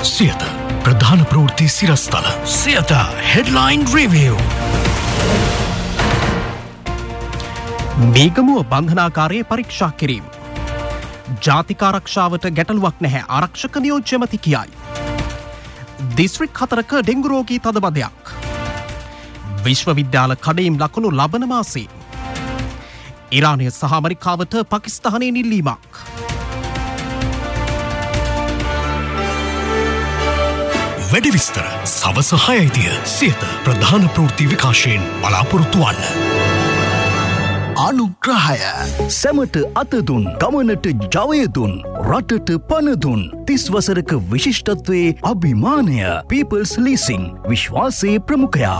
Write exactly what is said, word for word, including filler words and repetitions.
සියත ප්‍රධාන ප්‍රවෘත්ති සිරස්තල. Siyatha headline review. Megamuwa බන්ධනාකාරයේ පරීක්ෂා කිරීම. ජාතික ආරක්ෂාවට ගැටලුවක් නැහැ ආරක්ෂක නියෝජ්‍යමති කියයි. දිස්ත්‍රික් හතරක ඩෙංගු රෝගී තදබදයක්. විශ්වවිද්‍යාල කඩයිම් ලකුණු ලබන මාසේ. ඉරානය සහ ඇමරිකාවට පාකිස්තානයෙන් ඉල්ලීමක්. වැඩි විස්තර සවස හයයිදිය සියත ප්‍රධාන ප්‍රවෘත්ති විකාශයෙන් බලාපොරොත්තු වන්න. අනුග්‍රහය සැමට අතදුන් ගමනට ජවයදුන් රටට පණදුන් තිස් වසරක විශිෂ්ටත්වයේ අභිමානය පීපල්ස් ලීසිං විශ්වාසයේ ප්‍රමුඛයා.